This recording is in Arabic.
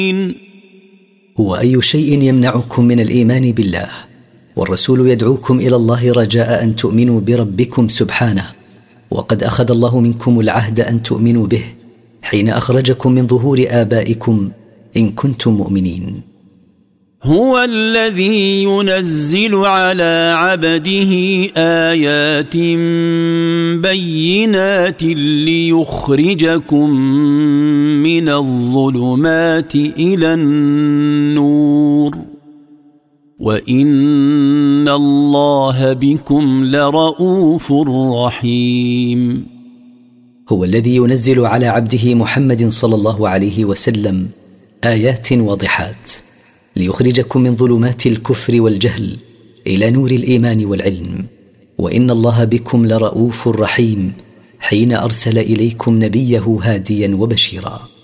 وأي شيء يمنعكم من الإيمان بالله؟ والرسول يدعوكم إلى الله رجاء أن تؤمنوا بربكم سبحانه، وقد أخذ الله منكم العهد أن تؤمنوا به حين أخرجكم من ظهور آبائكم إن كنتم مؤمنين. هو الذي ينزل على عبده آيات بينات ليخرجكم من الظلمات إلى النور وإن الله بكم لرؤوف رحيم. هو الذي ينزل على عبده محمد صلى الله عليه وسلم آيات واضحات ليخرجكم من ظلمات الكفر والجهل إلى نور الإيمان والعلم، وإن الله بكم لرؤوف رحيم حين أرسل إليكم نبيه هاديا وبشيرا.